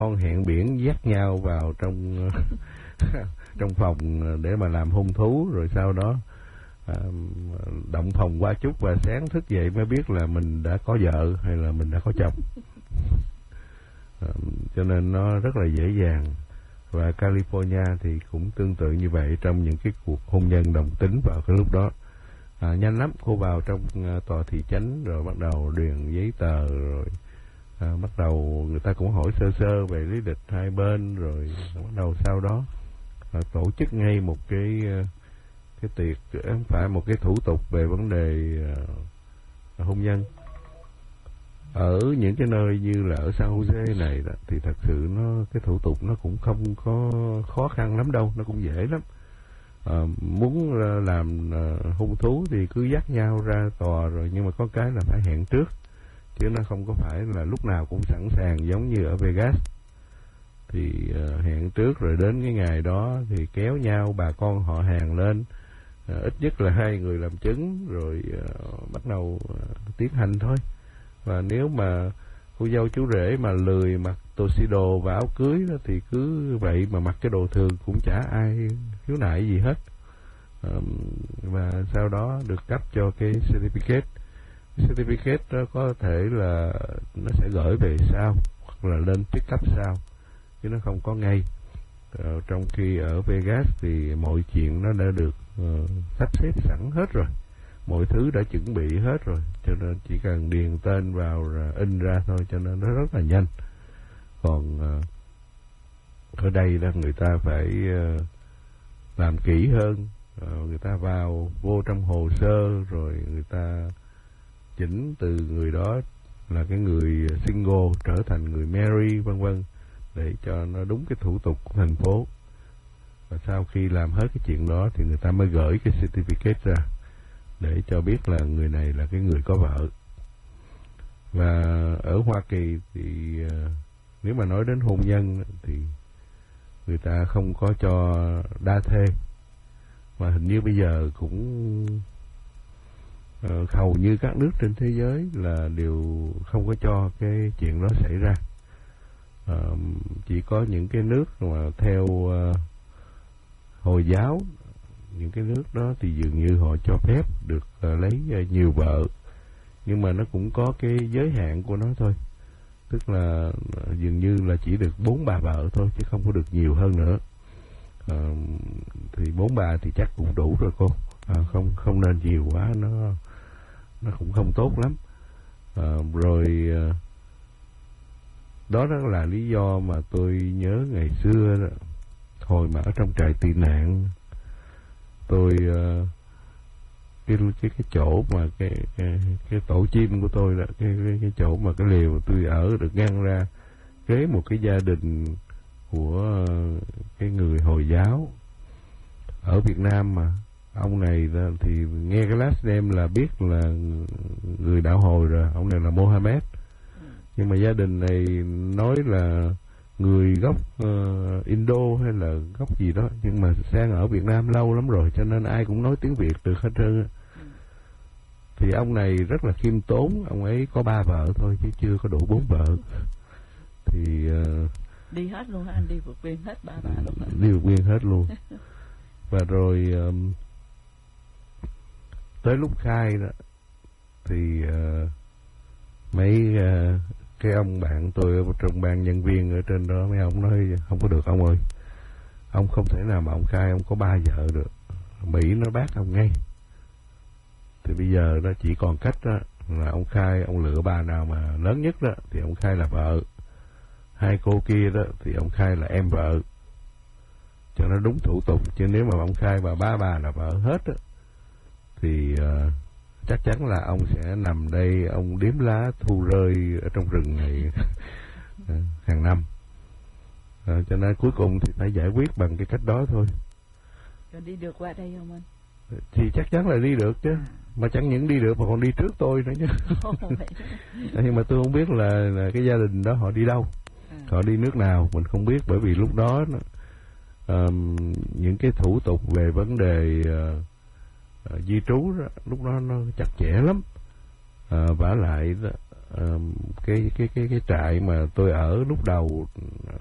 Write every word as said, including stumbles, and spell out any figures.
con hẹn biển dắt nhau vào trong trong phòng để mà làm hôn thú, rồi sau đó à, động phòng qua chút và sáng thức dậy mới biết là mình đã có vợ hay là mình đã có chồng. À, cho nên nó rất là dễ dàng. Và California thì cũng tương tự như vậy trong những cái cuộc hôn nhân đồng tính vào cái lúc đó. À, nhanh lắm, cô vào trong uh, tòa thị chánh rồi bắt đầu điền giấy tờ, rồi à, bắt đầu người ta cũng hỏi sơ sơ về lý lịch hai bên, rồi bắt đầu sau đó à, tổ chức ngay một cái uh, cái tiệc, không phải một cái thủ tục về vấn đề uh, hôn nhân. Ở những cái nơi như là ở San Jose này đó, thì thật sự nó cái thủ tục nó cũng không có khó khăn lắm đâu, nó cũng dễ lắm. À, muốn làm uh, hôn thú thì cứ dắt nhau ra tòa rồi, nhưng mà có cái là phải hẹn trước, chứ nó không có phải là lúc nào cũng sẵn sàng giống như ở Vegas. Thì uh, hẹn trước rồi đến cái ngày đó thì kéo nhau bà con họ hàng lên, uh, ít nhất là hai người làm chứng, rồi uh, bắt đầu uh, tiến hành thôi. Và nếu mà cô dâu chú rể mà lười mặc tuxedo và áo cưới đó, thì cứ vậy mà mặc cái đồ thường cũng chả ai khiếu nại gì hết. Um, và sau đó được cấp cho cái certificate. Certificate đó có thể là nó sẽ gửi về sau hoặc là lên pick up sau, chứ nó không có ngay. Uh, trong khi ở Vegas thì mọi chuyện nó đã được uh, sắp xếp sẵn hết rồi, mọi thứ đã chuẩn bị hết rồi, cho nên chỉ cần điền tên vào rồi in ra thôi, cho nên nó rất là nhanh. Còn uh, ở đây đó người ta phải uh, làm kỹ hơn, uh, người ta vào vô trong hồ sơ rồi người ta chỉnh từ người đó là cái người single trở thành người marry vân vân, để cho nó đúng cái thủ tục của thành phố. Và sau khi làm hết cái chuyện đó thì người ta mới gửi cái certificate ra để cho biết là người này là cái người có vợ. Và ở Hoa Kỳ thì uh, nếu mà nói đến hôn nhân thì người ta không có cho đa thê, mà hình như bây giờ cũng uh, hầu như các nước trên thế giới là đều không có cho cái chuyện đó xảy ra. Uh, chỉ có những cái nước mà theo uh, Hồi giáo, những cái nước đó thì dường như họ cho phép được uh, lấy uh, nhiều vợ, nhưng mà nó cũng có cái giới hạn của nó thôi. Tức là uh, dường như là chỉ được bốn bà vợ thôi, chứ không có được nhiều hơn nữa. Uh, thì bốn bà thì chắc cũng đủ rồi cô, uh, không không nên nhiều quá, nó nó cũng không tốt lắm. Uh, rồi uh, đó đó là lý do mà tôi nhớ ngày xưa đó, hồi mà ở trong trại tị nạn, tôi uh, cái cái cái chỗ mà cái cái, cái tổ chim của tôi là cái, cái cái chỗ mà cái lều tôi ở được ngăn ra kế một cái gia đình của uh, cái người Hồi giáo ở Việt Nam. Mà ông này thì nghe cái last name là biết là người đạo Hồi rồi, ông này là Mohammed. Nhưng mà gia đình này nói là người gốc uh, Indo hay là gốc gì đó, nhưng mà sang ở Việt Nam lâu lắm rồi, cho nên ai cũng nói tiếng Việt được hết trơn. Thì ông này rất là khiêm tốn, ông ấy có ba vợ thôi chứ chưa có đủ bốn vợ. Thì uh, đi hết luôn hả anh? Đi vượt biên hết ba bà luôn hả? Đi vượt biên hết luôn. Và rồi um, tới lúc khai đó thì uh, mấy uh, cái ông bạn tôi ở trong ban nhân viên ở trên đó, mấy ông nói không có được ông ơi, ông không thể nào mà ông khai ông có ba vợ được, Mỹ nó bác ông ngay. Thì bây giờ nó chỉ còn cách đó là ông khai, ông lựa bà nào mà lớn nhất đó thì ông khai là vợ, hai cô kia đó thì ông khai là em vợ, cho nó đúng thủ tục. Chứ nếu mà ông khai bà ba bà là vợ hết đó, thì uh, chắc chắn là ông sẽ nằm đây ông đếm lá thu rơi ở trong rừng này hàng năm. À, cho nên cuối cùng thì phải giải quyết bằng cái cách đó thôi. Rồi đi được qua đây không anh? Thì chắc chắn là đi được chứ, mà chẳng những đi được mà còn đi trước tôi nữa chứ. Nhưng mà tôi không biết là, là cái gia đình đó họ đi đâu, à. họ đi nước nào mình không biết, bởi vì lúc đó um, những cái thủ tục về vấn đề uh, Uh, di trú đó, lúc đó nó chặt chẽ lắm. uh, vả lại đó, uh, cái cái cái cái trại mà tôi ở lúc đầu